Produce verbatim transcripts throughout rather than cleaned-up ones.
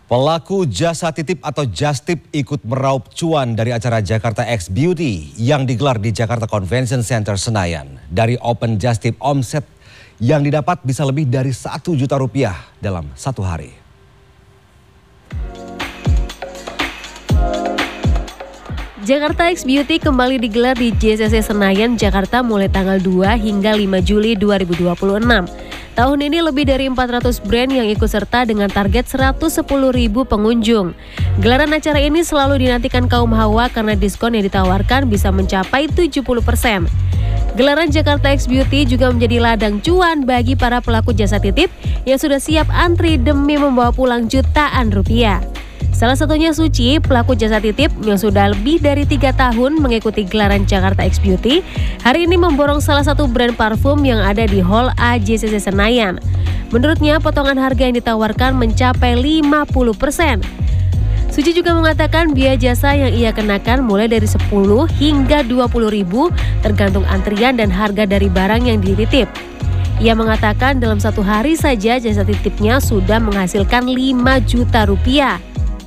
Pelaku jasa titip atau just tip ikut meraup cuan dari acara Jakarta X Beauty yang digelar di Jakarta Convention Center Senayan. Dari open just tip, omset yang didapat bisa lebih dari satu juta rupiah dalam satu hari. Jakarta X Beauty kembali digelar di J C C Senayan, Jakarta mulai tanggal dua hingga lima Juli dua ribu dua puluh enam. Tahun ini lebih dari empat ratus brand yang ikut serta dengan target seratus sepuluh ribu pengunjung. Gelaran acara ini selalu dinantikan kaum hawa karena diskon yang ditawarkan bisa mencapai tujuh puluh persen. Gelaran Jakarta X Beauty juga menjadi ladang cuan bagi para pelaku jasa titip yang sudah siap antri demi membawa pulang jutaan rupiah. Salah satunya Suci, pelaku jasa titip yang sudah lebih dari tiga tahun mengikuti gelaran Jakarta X Beauty, hari ini memborong salah satu brand parfum yang ada di Hall A J C C Senayan. Menurutnya, potongan harga yang ditawarkan mencapai lima puluh persen. Suci juga mengatakan biaya jasa yang ia kenakan mulai dari sepuluh hingga dua puluh ribu tergantung antrian dan harga dari barang yang dititip. Ia mengatakan dalam satu hari saja jasa titipnya sudah menghasilkan lima juta rupiah.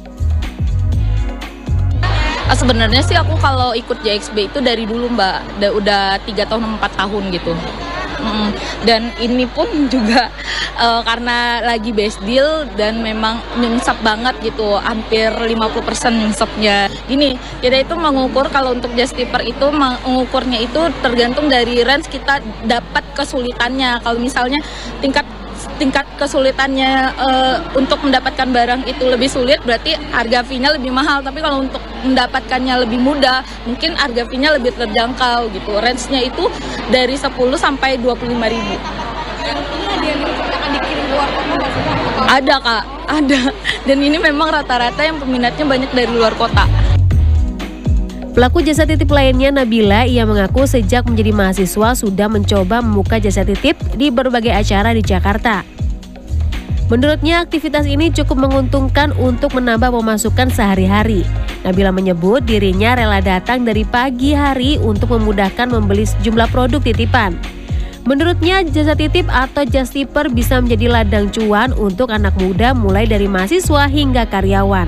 Sebenarnya sih aku kalau ikut J X B itu dari dulu Mbak, udah, udah tiga tahun empat tahun gitu. Mm, dan ini pun juga uh, karena lagi best deal dan memang nyungsep banget gitu, hampir lima puluh persen nyungsepnya. Gini, kita itu mengukur kalau untuk just tipper itu mengukurnya itu tergantung dari range kita dapat kesulitannya. Kalau misalnya tingkat tingkat kesulitannya uh, untuk mendapatkan barang itu lebih sulit, berarti harga fee-nya lebih mahal. Tapi kalau untuk mendapatkannya lebih mudah, mungkin harga fee-nya lebih terjangkau gitu. Range-nya itu dari sepuluh sampai dua puluh lima ribu. Ada Kak, ada. Dan ini memang rata-rata yang peminatnya banyak dari luar kota. Pelaku jasa titip lainnya Nabila, ia mengaku sejak menjadi mahasiswa sudah mencoba membuka jasa titip di berbagai acara di Jakarta. Menurutnya aktivitas ini cukup menguntungkan untuk menambah pemasukan sehari-hari. Nabila menyebut dirinya rela datang dari pagi hari untuk memudahkan membeli sejumlah produk titipan. Menurutnya jasa titip atau just tipper bisa menjadi ladang cuan untuk anak muda mulai dari mahasiswa hingga karyawan.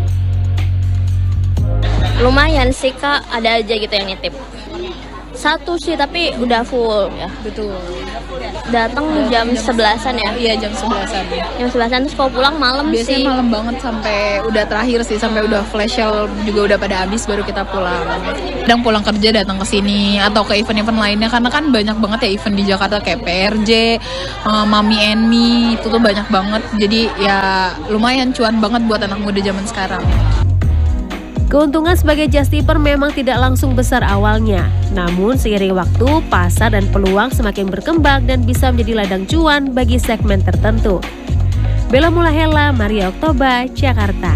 Lumayan sih Kak, ada aja gitu yang nitip. Satu sih tapi udah full ya. Betul. Datang jam sebelasan ya? Iya jam sebelasan. Jam sebelasan terus kalau pulang malam sih. Biasanya malam banget sampai udah terakhir sih, sampai udah flash sale juga udah pada habis baru kita pulang. Kadang pulang kerja datang ke sini atau ke event-event lainnya karena kan banyak banget ya event di Jakarta kayak P R J, uh, Mami and Me itu tuh banyak banget. Jadi ya lumayan cuan banget buat anak muda zaman sekarang. Keuntungan sebagai just tipper memang tidak langsung besar awalnya. Namun seiring waktu, pasar dan peluang semakin berkembang dan bisa menjadi ladang cuan bagi segmen tertentu. Bella Mulahela, Maria Oktober, Jakarta.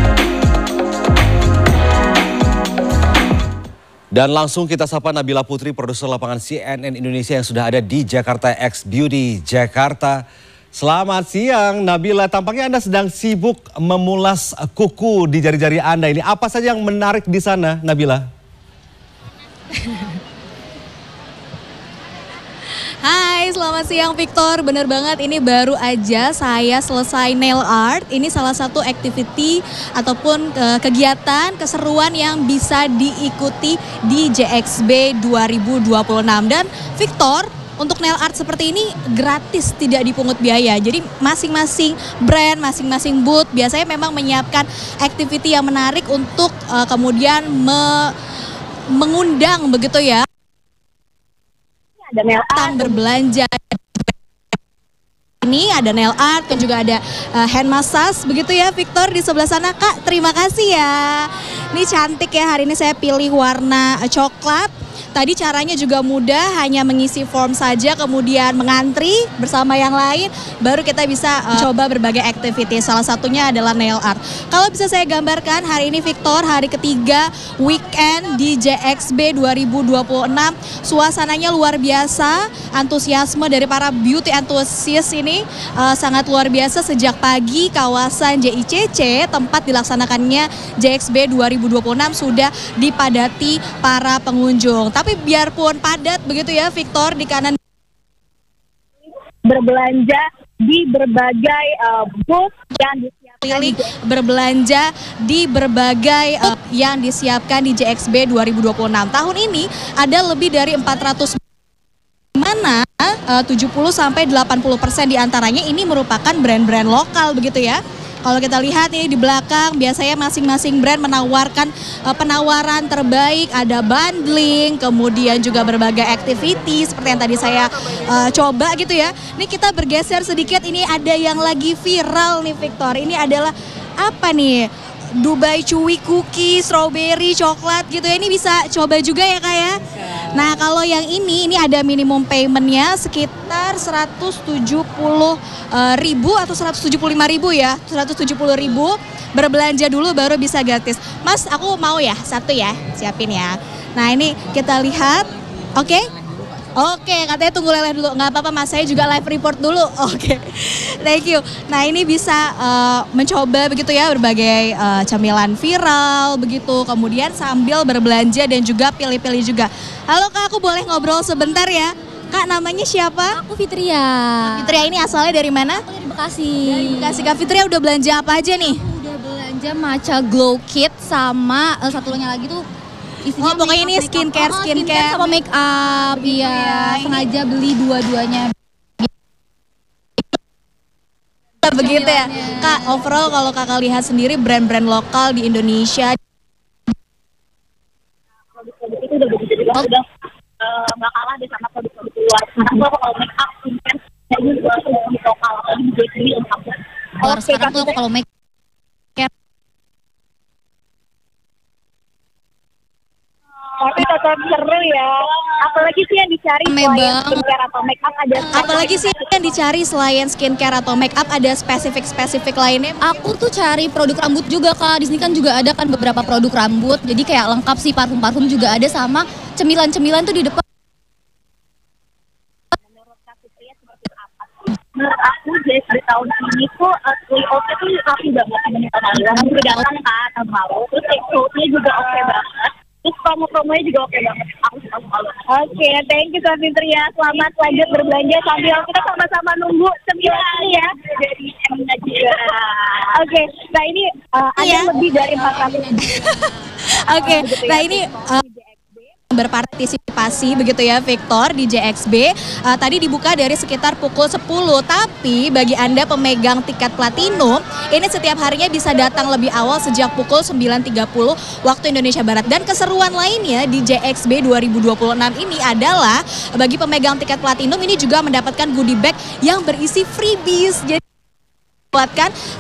Dan langsung kita sapa Nabila Putri, produser lapangan C N N Indonesia yang sudah ada di Jakarta X Beauty, Jakarta. Selamat siang Nabila, tampaknya Anda sedang sibuk memulas kuku di jari-jari Anda ini. Apa saja yang menarik di sana Nabila? Hai, selamat siang Victor. Bener banget, ini baru aja saya selesai nail art. Ini salah satu activity ataupun uh, kegiatan keseruan yang bisa diikuti di J X B dua ribu dua puluh enam. Dan Victor, untuk nail art seperti ini gratis, tidak dipungut biaya. Jadi masing-masing brand, masing-masing booth biasanya memang menyiapkan activity yang menarik untuk uh, kemudian me mengundang begitu ya. Ada nail art berbelanja. Ini ada nail art dan juga ada uh, hand massage begitu ya Victor di sebelah sana. Kak, terima kasih ya. Ini cantik ya, hari ini saya pilih warna uh, coklat. Tadi caranya juga mudah, hanya mengisi form saja kemudian mengantri bersama yang lain, baru kita bisa uh, coba berbagai aktiviti. Salah satunya adalah nail art. Kalau bisa saya gambarkan, hari ini Victor, hari ketiga weekend di J X B dua ribu dua puluh enam. Suasananya luar biasa, antusiasme dari para beauty enthusiast ini uh, sangat luar biasa. Sejak pagi kawasan J I C C, tempat dilaksanakannya J X B dua ribu dua puluh enam sudah dipadati para pengunjung. Tapi biarpun padat begitu ya Victor, di kanan berbelanja di berbagai uh, booth yang disiapkan keliling berbelanja di berbagai uh, yang disiapkan di J X B dua ribu dua puluh enam. Tahun ini ada lebih dari empat ratus mana uh, tujuh puluh sampai delapan puluh persen diantaranya ini merupakan brand-brand lokal begitu ya. Kalau kita lihat ini di belakang biasanya masing-masing brand menawarkan uh, penawaran terbaik, ada bundling, kemudian juga berbagai activity seperti yang tadi saya uh, coba gitu ya. Ini kita bergeser sedikit, ini ada yang lagi viral nih Victor. Ini adalah apa nih? Dubai Chewy Cookie, strawberry, coklat gitu ya. Ini bisa coba juga ya Kak ya. Nah kalau yang ini, ini ada minimum paymentnya sekitar seratus tujuh puluh ribu atau seratus tujuh puluh lima ribu ya. seratus tujuh puluh ribu, berbelanja dulu baru bisa gratis. Mas aku mau ya, satu ya, siapin ya. Nah ini kita lihat, oke. Okay? Oke, katanya tunggu leleh dulu. Nggak apa-apa mas, saya juga live report dulu. Oke, thank you. Nah ini bisa uh, mencoba begitu ya berbagai uh, camilan viral begitu. Kemudian sambil berbelanja dan juga pilih-pilih juga. Halo kak, aku boleh ngobrol sebentar ya? Kak namanya siapa? Aku Fitria. Fitria ini asalnya dari mana? Aku dari Bekasi. Dari Bekasi. Kak Fitria udah belanja apa aja nih? Aku udah belanja matcha glow kit sama uh, satunya lagi tuh isinya oh pokoknya ini skincare, oh, skincare sama make up. Iya, ya, sengaja beli dua-duanya. Begitu ya. Kak, overall kalau kakak lihat sendiri brand-brand lokal di Indonesia produk-produk itu udah begitu juga udah nggak kalah deh sama produk-produk luar. Sekarang gua kalau make up, skincare, ini juga produk lokal atau di J X B lengkap. Kalau sekarang tuh kalau make Tapi tetap seru ya. Apalagi sih yang dicari selain skincare atau make up ada. Apalagi sih yang dicari selain skincare atau make up ada spesifik-spesifik lainnya? aku tuh cari produk rambut juga Kak. Di sini kan juga ada kan beberapa produk rambut. Jadi kayak lengkap sih, parfum-parfum juga ada sama cemilan-cemilan tuh di depan. Menurut aku J X B tahun ini tuh uh, layoutnya tuh rapi banget dibanding tahun lalu. Aku udah datang kan tahun lalu, terus layoutnya juga oke okay banget. Terus promo-promonya juga oke okay banget. Aku suka banget. Oke, okay, thank you Kak Fitria. Selamat lanjut berbelanja sambil kita sama-sama nunggu cemilan ya dari Emina juga. Oke, okay, nah ini uh, ada iya. lebih dari empat ratus. Oke, okay, nah ini uh, berpartisipasi begitu ya Victor di J X B uh, tadi dibuka dari sekitar pukul sepuluh, tapi bagi Anda pemegang tiket platinum ini setiap harinya bisa datang lebih awal sejak pukul sembilan tiga puluh waktu Indonesia Barat. Dan keseruan lainnya di J X B dua ribu dua puluh enam ini adalah bagi pemegang tiket platinum ini juga mendapatkan goodie bag yang berisi freebies. Jadi buatkan